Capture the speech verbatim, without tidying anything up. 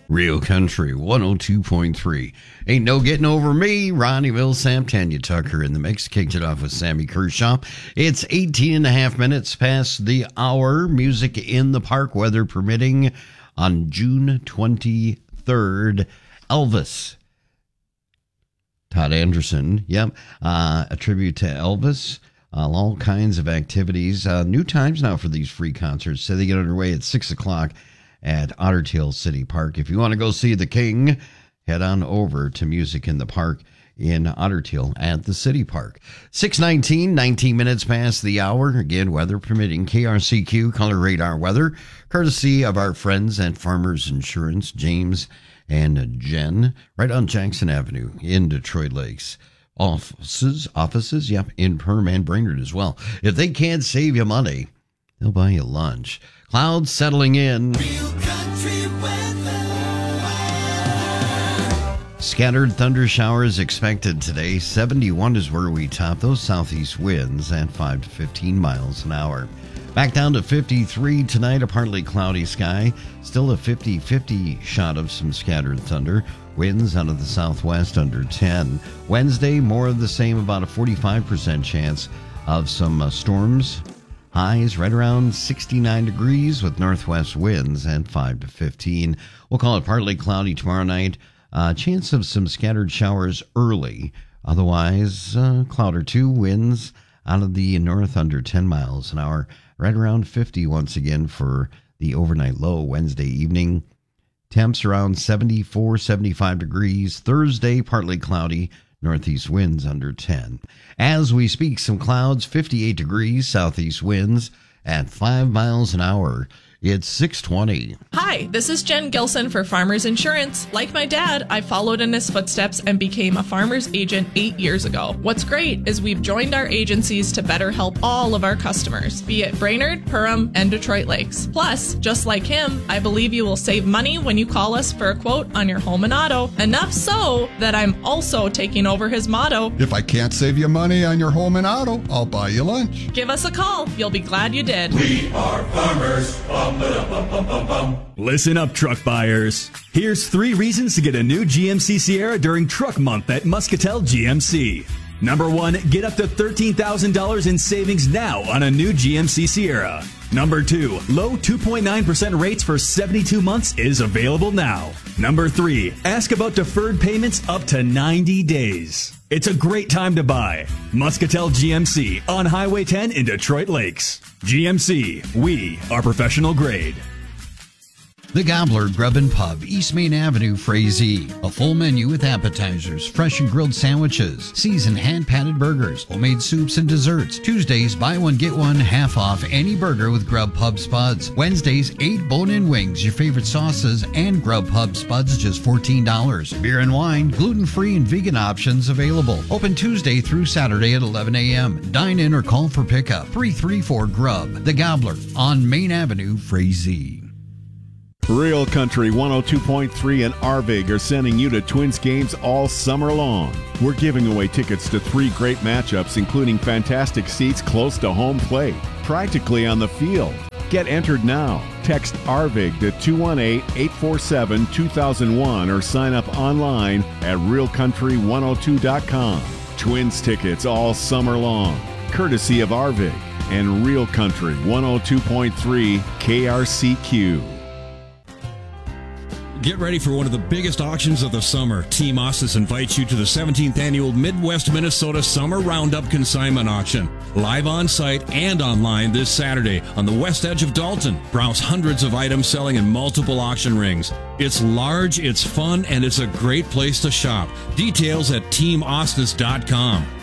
Real Country one oh two point three. Ain't no getting over me. Ronnie Millsap, Tanya Tucker in the mix. Kicked it off with Sammy Kershaw. It's eighteen and a half minutes past the hour. Music in the park, weather permitting, on June twenty-third. Elvis. Todd Anderson. Yep. Uh, a tribute to Elvis. Uh, all kinds of activities. Uh, new times now for these free concerts. So they get underway at six o'clock at Otter Tail City Park. If you want to go see the King, head on over to Music in the Park in Otter Tail at the City Park. six nineteen, nineteen minutes past the hour. Again, weather permitting. K R C Q Color Radar Weather, courtesy of our friends at Farmers Insurance, James and Jen, right on Jackson Avenue in Detroit Lakes. Offices, offices, yep, in Perm and Brainerd as well. If they can't save you money, they'll buy you lunch. Clouds settling in. Real country weather. Scattered thunder showers expected today. seventy-one is where we top those southeast winds at five to fifteen miles an hour. Back down to fifty-three tonight, a partly cloudy sky. Still a fifty-fifty shot of some scattered thunder. Winds out of the southwest under ten. Wednesday, more of the same, about a forty-five percent chance of some uh, storms. Highs right around sixty-nine degrees with northwest winds at five to fifteen. We'll call it partly cloudy tomorrow night. Uh, chance of some scattered showers early. Otherwise, uh, cloud or two. Winds out of the north under ten miles an hour. Right around fifty once again for the overnight low Wednesday evening. Temps around seventy-four, seventy-five degrees. Thursday, partly cloudy. Northeast winds under ten. As we speak, some clouds, fifty-eight degrees. Southeast winds at five miles an hour. It's six twenty. Hi, this is Jen Gilson for Farmers Insurance. Like my dad, I followed in his footsteps and became a farmer's agent eight years ago. What's great is we've joined our agencies to better help all of our customers, be it Brainerd, Perham, and Detroit Lakes. Plus, just like him, I believe you will save money when you call us for a quote on your home and auto. Enough so that I'm also taking over his motto. If I can't save you money on your home and auto, I'll buy you lunch. Give us a call. You'll be glad you did. We are farmers. Bum, ba-dum, bum, bum, bum, bum. Listen up, truck buyers. Here's three reasons to get a new G M C Sierra during Truck Month at Muscatel G M C. Number one, get up to thirteen thousand dollars in savings now on a new G M C Sierra. Number two, low two point nine percent rates for seventy-two months is available now. Number three, ask about deferred payments up to ninety days. It's a great time to buy. Muscatel G M C on Highway ten in Detroit Lakes. G M C, we are professional grade. The Gobbler Grub and Pub, East Main Avenue, Frazee. A full menu with appetizers, fresh and grilled sandwiches, seasoned hand-patted burgers, homemade soups and desserts. Tuesdays, buy one, get one, half off any burger with Grub Pub Spuds. Wednesdays, eight bone-in wings, your favorite sauces, and Grub Pub Spuds, just fourteen dollars. Beer and wine, gluten-free and vegan options available. Open Tuesday through Saturday at eleven a.m. Dine in or call for pickup. three three four Grub. The Gobbler on Main Avenue, Frazee. Real Country one oh two point three and Arvig are sending you to Twins games all summer long. We're giving away tickets to three great matchups, including fantastic seats close to home plate, practically on the field. Get entered now. Text Arvig to two one eight, eight four seven, two thousand one or sign up online at real country one oh two dot com. Twins tickets all summer long, courtesy of Arvig and Real Country one oh two point three K R C Q. Get ready for one of the biggest auctions of the summer. Team Ostis invites you to the seventeenth Annual Midwest Minnesota Summer Roundup Consignment Auction. Live on site and online this Saturday on the west edge of Dalton. Browse hundreds of items selling in multiple auction rings. It's large, it's fun, and it's a great place to shop. Details at team ostis dot com.